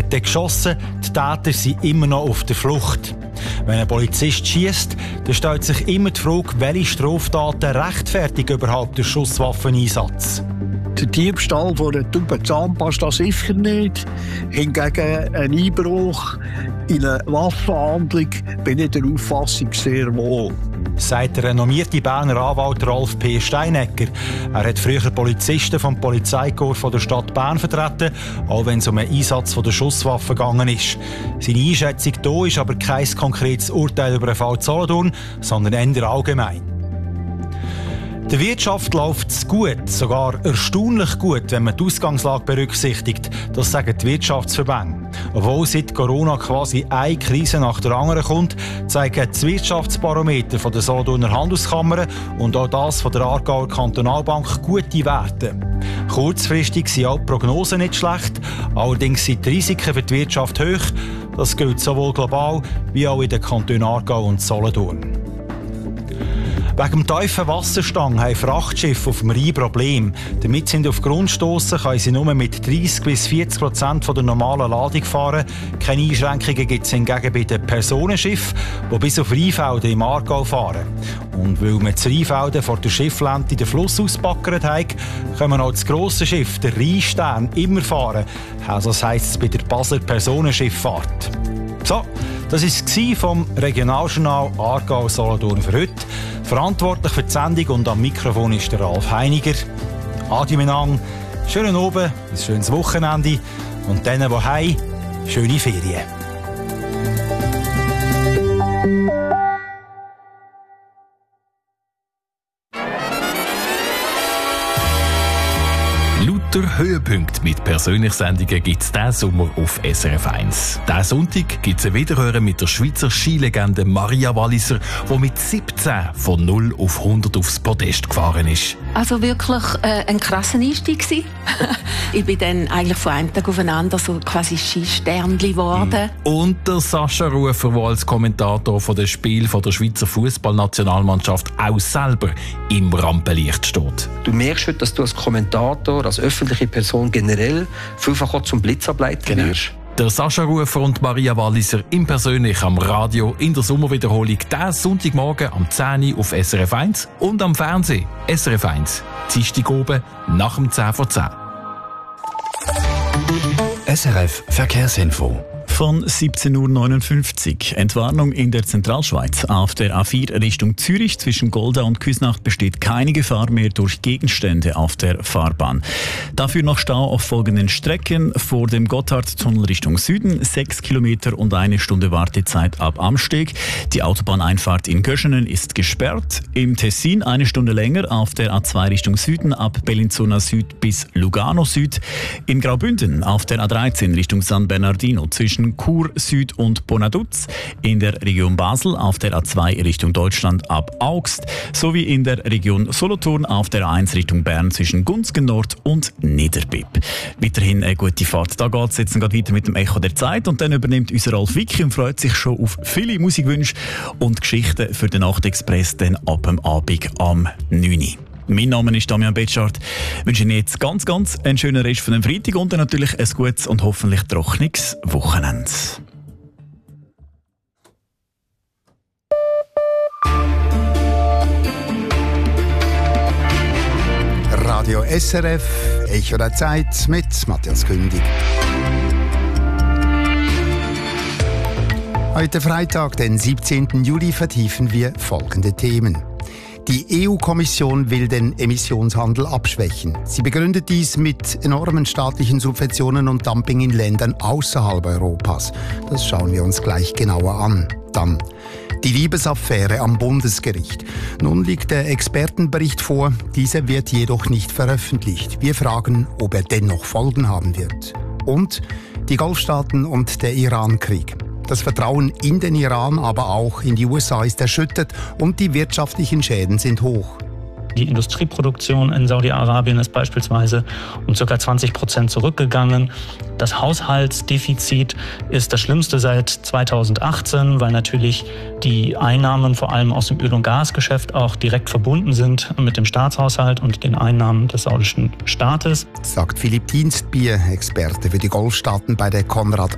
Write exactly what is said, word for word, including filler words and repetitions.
wird dann geschossen, die Täter sind immer noch auf der Flucht. Wenn ein Polizist schiesst, dann stellt sich immer die Frage, welche Straftaten rechtfertigen überhaupt den Schusswaffeneinsatz. Der Diebstahl von einer Tube Zahnpasta sicher nicht. Hingegen ein Einbruch in eine Waffenhandlung bin ich der Auffassung sehr wohl. Sagt der renommierte Berner Anwalt Rolf P. Steinecker. Er hat früher Polizisten vom Polizeikorps der Stadt Bern vertreten, auch wenn es um einen Einsatz von der Schusswaffe gegangen ist. Seine Einschätzung hier ist aber kein konkretes Urteil über den Fall Solothurn, sondern eher allgemein. Der Wirtschaft läuft es gut, sogar erstaunlich gut, wenn man die Ausgangslage berücksichtigt. Das sagen die Wirtschaftsverbände. Obwohl seit Corona quasi eine Krise nach der anderen kommt, zeigen das Wirtschaftsbarometer von der Solothurner Handelskammer und auch das von der Aargauer Kantonalbank gute Werte. Kurzfristig sind auch die Prognosen nicht schlecht, allerdings sind die Risiken für die Wirtschaft hoch. Das gilt sowohl global wie auch in den Kantonen Aargau und Solothurn. Wegen dem tiefen Wasserstand haben Frachtschiffe auf dem Rhein Probleme. Damit sie auf Grund stossen, können sie nur mit dreissig bis vierzig Prozent von der normalen Ladung fahren. Keine Einschränkungen gibt es hingegen bei den Personenschiffen, die bis auf Rheinfelden im Aargau fahren. Und weil man das Rheinfelden vor der Schifflente den Fluss ausbackert hat, können auch das grosse Schiff, der Rheinstern, immer fahren. Also das heisst es bei der Basler Personenschifffahrt. So, das war es vom Regionaljournal Aargau-Solothurn für heute. Verantwortlich für die Sendung und am Mikrofon ist der Ralf Heiniger. Adi Menang, schönen Abend, ein schönes Wochenende und denen, die heim, schöne Ferien. Lauter Höhepunkte mit Persönlichsendungen gibt es diesen Sommer auf S R F eins. Diesen Sonntag gibt es ein Wiederhören mit der Schweizer Skilegende Maria Walliser, die mit siebzehn von null auf hundert aufs Podest gefahren ist. Also wirklich äh, ein krasser Einstieg gewesen. Ich bin dann eigentlich von einem Tag aufeinander so quasi Skisternchen geworden. Und der Sascha Rufer, der als Kommentator von dem Spiel von der Schweizer Fußballnationalmannschaft auch selber im Rampenlicht steht. Du merkst heute, dass du als Kommentator, als öffentliche Person generell vielfach auch zum Blitzableiter Genau. wirst. Der Sascha Rufer und Maria Walliser im persönlich am Radio in der Sommerwiederholung diesen Sonntagmorgen am zehn Uhr auf S R F eins und am Fernsehen S R F eins. Dienstag oben nach dem zehn vor zehn. S R F Verkehrsinfo. Von siebzehn Uhr neunundfünfzig. Entwarnung in der Zentralschweiz. Auf der A vier Richtung Zürich zwischen Golda und Küsnacht besteht keine Gefahr mehr durch Gegenstände auf der Fahrbahn. Dafür noch Stau auf folgenden Strecken. Vor dem Gotthardtunnel Richtung Süden sechs Kilometer und eine Stunde Wartezeit ab Amsteg. Die Autobahneinfahrt in Göschenen ist gesperrt. Im Tessin eine Stunde länger auf der A zwei Richtung Süden ab Bellinzona Süd bis Lugano Süd. In Graubünden auf der A dreizehn Richtung San Bernardino zwischen Chur Süd und Bonaduz, in der Region Basel auf der A zwei Richtung Deutschland ab Augst, sowie in der Region Solothurn auf der A eins Richtung Bern zwischen Gunzgen Nord und Niederbipp. Weiterhin eine gute Fahrt. Da geht es jetzt gerade weiter mit dem Echo der Zeit und dann übernimmt unser Ralf Wicki und freut sich schon auf viele Musikwünsche und Geschichten für den Nachtexpress dann ab dem Abend am neun Uhr. Mein Name ist Damian Betschart. Ich wünsche Ihnen jetzt ganz, ganz einen schönen Rest von dem Freitag und dann natürlich ein gutes und hoffentlich trockenes Wochenende. Radio S R F, Echo der Zeit mit Matthias Kündig. Heute Freitag, den siebzehnten Juli, vertiefen wir folgende Themen. Die E U-Kommission will den Emissionshandel abschwächen. Sie begründet dies mit enormen staatlichen Subventionen und Dumping in Ländern außerhalb Europas. Das schauen wir uns gleich genauer an. Dann die Liebesaffäre am Bundesgericht. Nun liegt der Expertenbericht vor. Dieser wird jedoch nicht veröffentlicht. Wir fragen, ob er dennoch Folgen haben wird. Und die Golfstaaten und der Iran-Krieg. Das Vertrauen in den Iran, aber auch in die U S A ist erschüttert und die wirtschaftlichen Schäden sind hoch. Die Industrieproduktion in Saudi-Arabien ist beispielsweise um ca. zwanzig Prozent zurückgegangen. Das Haushaltsdefizit ist das schlimmste seit zweitausendachtzehn, weil natürlich die Einnahmen vor allem aus dem Öl- und Gasgeschäft auch direkt verbunden sind mit dem Staatshaushalt und den Einnahmen des saudischen Staates. Sagt Philipp Dienstbier, Experte für die Golfstaaten bei der Konrad